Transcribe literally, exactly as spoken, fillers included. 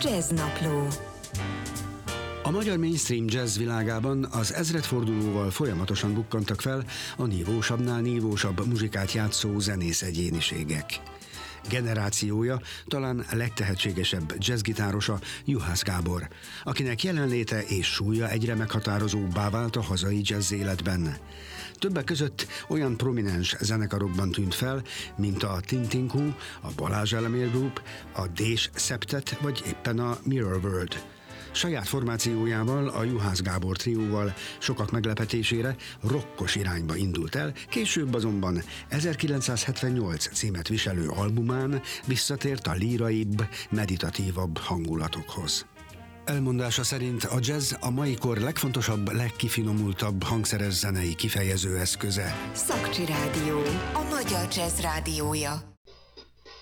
Jazznapló. A magyar mainstream jazz világában az ezredfordulóval folyamatosan bukkantak fel a nívósabbnál nívósabb muzsikát játszó zenész egyéniségek. Generációja talán legtehetségesebb jazzgitárosa Juhász Gábor, akinek jelenléte és súlya egyre meghatározóbbá vált a hazai jazz életben. Többek között olyan prominens zenekarokban tűnt fel, mint a Tintinkhu, a Balázs Elemér Group, a Dés Szeptet vagy éppen a Mirror World. Saját formációjával, a Juhász Gábor trióval sokak meglepetésére rokkos irányba indult el, később azonban ezerkilencszázhetvennyolc címet viselő albumán visszatért a líraibb, meditatívabb hangulatokhoz. Elmondása szerint a jazz a mai kor legfontosabb, legkifinomultabb hangszeres zenei kifejező eszköze. Szakcsi Rádió, a magyar jazz rádiója.